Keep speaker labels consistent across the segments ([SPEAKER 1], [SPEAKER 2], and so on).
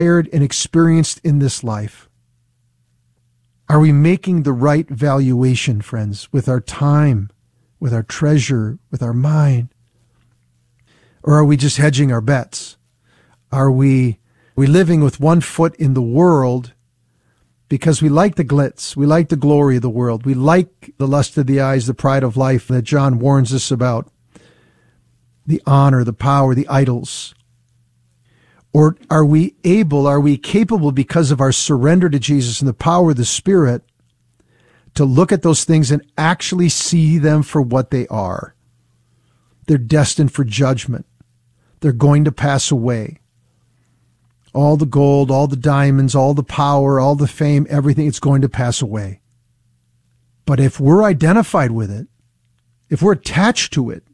[SPEAKER 1] and experienced in this life? Are we making the right valuation, friends, with our time, with our treasure, with our mind? Or are we just hedging our bets? Are we living with one foot in the world because we like the glitz, we like the glory of the world, we like the lust of the eyes, the pride of life that John warns us about, the honor, the power, the idols? Or are we capable, because of our surrender to Jesus and the power of the Spirit, to look at those things and actually see them for what they are? They're destined for judgment. They're going to pass away. All the gold, all the diamonds, all the power, all the fame, everything, it's going to pass away. But if we're identified with it, if we're attached to it,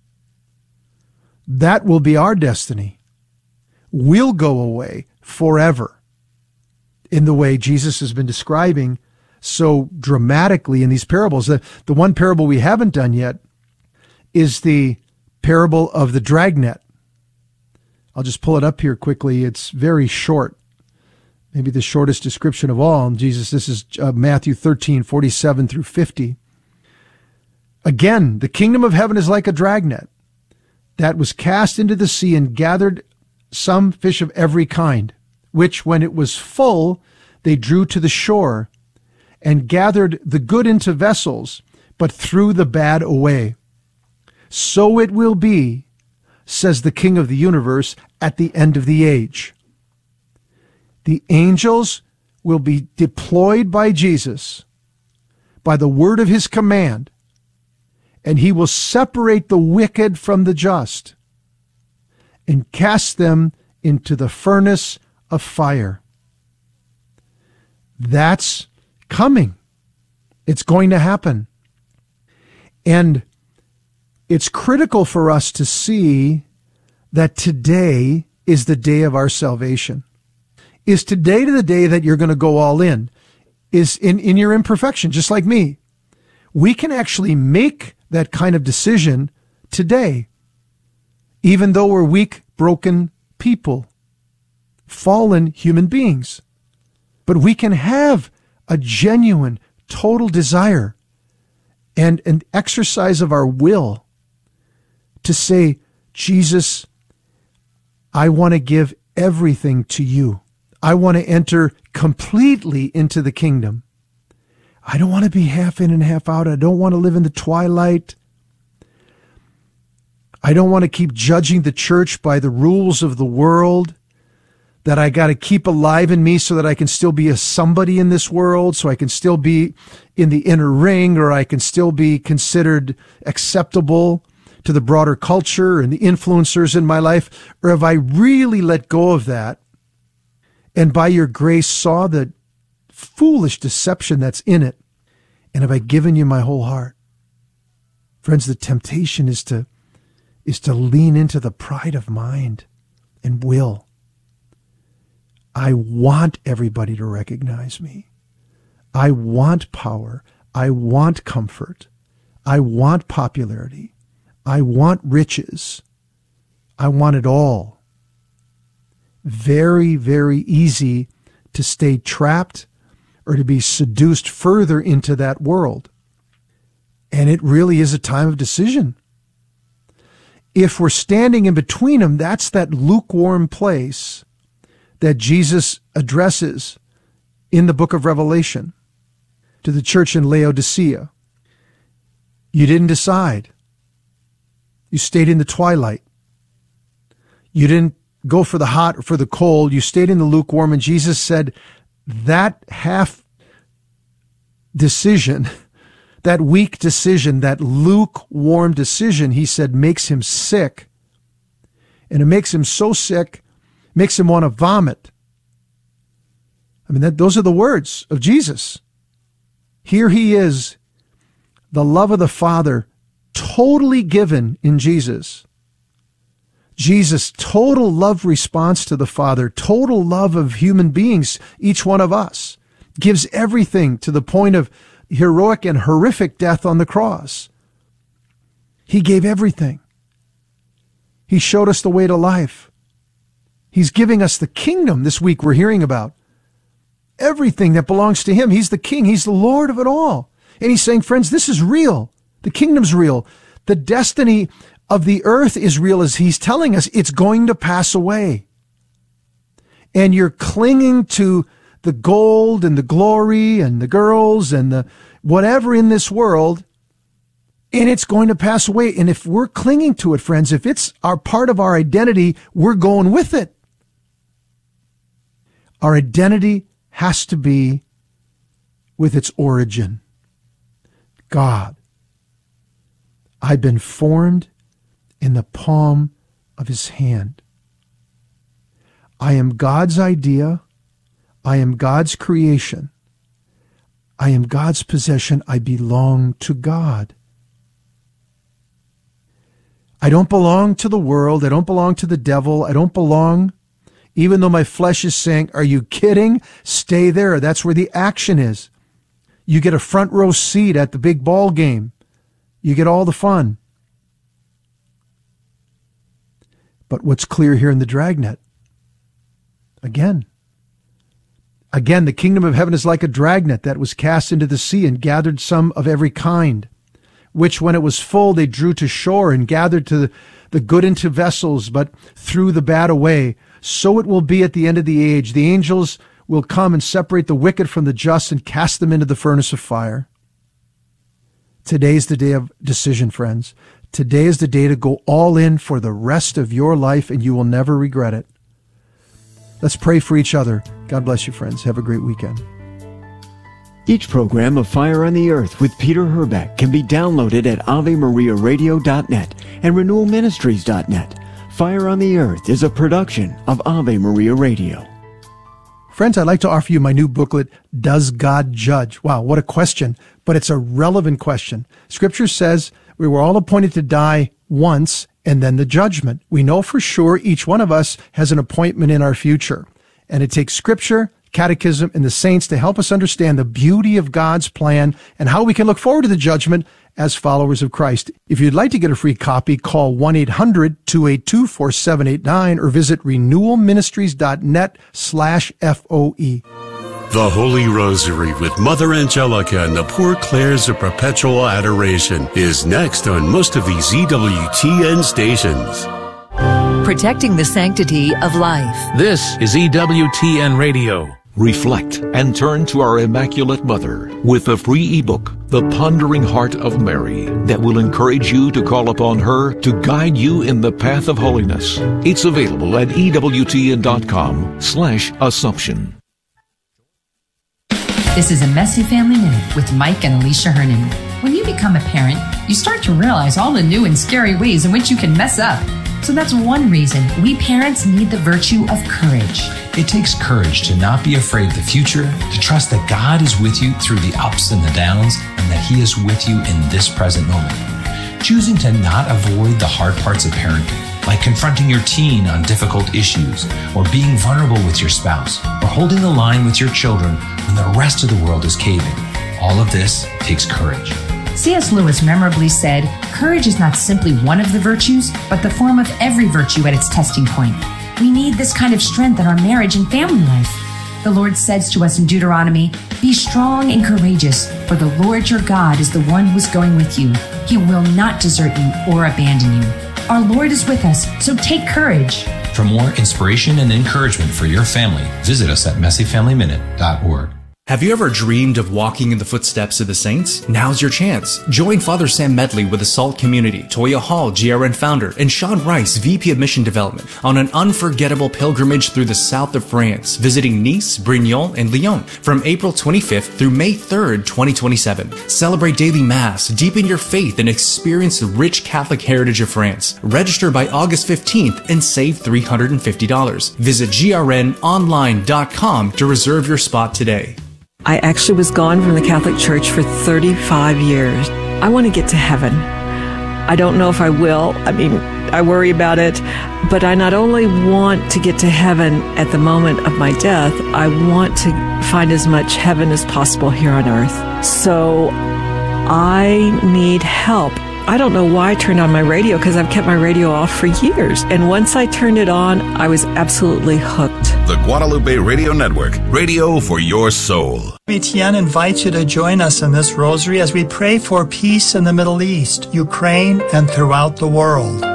[SPEAKER 1] that will be our destiny. We'll go away forever in the way Jesus has been describing so dramatically in these parables. The one parable we haven't done yet is the parable of the dragnet. I'll just pull it up here quickly. It's very short, maybe the shortest description of all. Jesus, this is Matthew 13:47 through 50. Again, the kingdom of heaven is like a dragnet that was cast into the sea and gathered some fish of every kind, which when it was full, they drew to the shore and gathered the good into vessels, but threw the bad away. So it will be, says the King of the universe, at the end of the age. The angels will be deployed by Jesus by the word of his command, and he will separate the wicked from the just and cast them into the furnace of fire. That's coming. It's going to happen. And it's critical for us to see that today is the day of our salvation. Is today the day that you're going to go all in? Is in your imperfection, just like me. We can actually make that kind of decision today, even though we're weak, broken people, fallen human beings. But we can have a genuine, total desire and an exercise of our will to say, Jesus, I want to give everything to you. I want to enter completely into the kingdom. I don't want to be half in and half out. I don't want to live in the twilight. I don't want to keep judging the church by the rules of the world that I got to keep alive in me so that I can still be a somebody in this world, so I can still be in the inner ring, or I can still be considered acceptable to the broader culture and the influencers in my life? Or have I really let go of that and by your grace saw the foolish deception that's in it, and have I given you my whole heart? Friends, the temptation is to lean into the pride of mind and will. I want everybody to recognize me. I want power. I want comfort. I want popularity. I want riches. I want it all. Very, very easy to stay trapped or to be seduced further into that world. And it really is a time of decision. If we're standing in between them, that's that lukewarm place that Jesus addresses in the book of Revelation to the church in Laodicea. You didn't decide. You stayed in the twilight. You didn't go for the hot or for the cold. You stayed in the lukewarm. And Jesus said that half decision, that weak decision, that lukewarm decision, he said, makes him sick. And it makes him so sick, makes him want to vomit. I mean, those are the words of Jesus. Here he is, the love of the Father, totally given in Jesus. Jesus' total love response to the Father, total love of human beings, each one of us, gives everything to the point of heroic and horrific death on the cross. He gave everything. He showed us the way to life. He's giving us the kingdom this week we're hearing about. Everything that belongs to him. He's the king. He's the Lord of it all. And he's saying, friends, this is real. The kingdom's real. The destiny of the earth is real, as he's telling us it's going to pass away. And you're clinging to the gold and the glory and the girls and the whatever in this world, and it's going to pass away. And if we're clinging to it, friends, if it's our part of our identity, we're going with it. Our identity has to be with its origin. God. I've been formed in the palm of his hand. I am God's idea. I am God's creation. I am God's possession. I belong to God. I don't belong to the world. I don't belong to the devil. I don't belong, even though my flesh is saying, are you kidding? Stay there. That's where the action is. You get a front row seat at the big ball game. You get all the fun. But what's clear here in the dragnet? Again, the kingdom of heaven is like a dragnet that was cast into the sea and gathered some of every kind, which when it was full they drew to shore and gathered to the good into vessels, but threw the bad away. So it will be at the end of the age. The angels will come and separate the wicked from the just and cast them into the furnace of fire. Today's the day of decision, friends. Today is the day to go all in for the rest of your life, and you will never regret it. Let's pray for each other. God bless you, friends. Have a great weekend.
[SPEAKER 2] Each program of Fire on the Earth with Peter Herbeck can be downloaded at AveMariaRadio.net and RenewalMinistries.net. Fire on the Earth is a production of Ave Maria Radio.
[SPEAKER 1] Friends, I'd like to offer you my new booklet, Does God Judge? Wow, what a question, but it's a relevant question. Scripture says we were all appointed to die once and then the judgment. We know for sure each one of us has an appointment in our future. And it takes Scripture, Catechism, and the saints to help us understand the beauty of God's plan and how we can look forward to the judgment as followers of Christ. If you'd like to get a free copy, call 1-800-282-4789 or visit renewalministries.net/FOE.
[SPEAKER 3] The Holy Rosary with Mother Angelica and the Poor Clares of Perpetual Adoration is next on most of these EWTN stations.
[SPEAKER 4] Protecting the sanctity of life.
[SPEAKER 5] This is EWTN Radio.
[SPEAKER 6] Reflect and turn to our Immaculate Mother with the free ebook, The Pondering Heart of Mary, that will encourage you to call upon her to guide you in the path of holiness. It's available at EWTN.com/Assumption.
[SPEAKER 7] This is a Messy Family Minute with Mike and Alicia Hernan. When you become a parent, you start to realize all the new and scary ways in which you can mess up. So that's one reason we parents need the virtue of courage.
[SPEAKER 8] It takes courage to not be afraid of the future, to trust that God is with you through the ups and the downs, and that He is with you in this present moment. Choosing to not avoid the hard parts of parenting, like confronting your teen on difficult issues, or being vulnerable with your spouse, or holding the line with your children when the rest of the world is caving. All of this takes courage.
[SPEAKER 7] C.S. Lewis memorably said, "Courage is not simply one of the virtues, but the form of every virtue at its testing point." We need this kind of strength in our marriage and family life. The Lord says to us in Deuteronomy, "Be strong and courageous, for the Lord your God is the one who is going with you. He will not desert you or abandon you." Our Lord is with us, so take courage.
[SPEAKER 8] For more inspiration and encouragement for your family, visit us at messyfamilyminute.org.
[SPEAKER 9] Have you ever dreamed of walking in the footsteps of the saints? Now's your chance. Join Father Sam Medley with the SALT community, Toya Hall, GRN founder, and Sean Rice, VP of Mission Development, on an unforgettable pilgrimage through the south of France, visiting Nice, Brignoles, and Lyon from April 25th through May 3rd, 2027. Celebrate daily Mass, deepen your faith, and experience the rich Catholic heritage of France. Register by August 15th and save $350. Visit grnonline.com to reserve your spot today.
[SPEAKER 10] I actually was gone from the Catholic Church for 35 years. I want to get to heaven. I don't know if I will. I worry about it. But I not only want to get to heaven at the moment of my death, I want to find as much heaven as possible here on earth. So I need help I don't know why I turned on my radio, because I've kept my radio off for years. And once I turned it on, I was absolutely hooked.
[SPEAKER 11] The Guadalupe Radio Network, radio for your soul.
[SPEAKER 12] BTN invites you to join us in this rosary as we pray for peace in the Middle East, Ukraine, and throughout the world.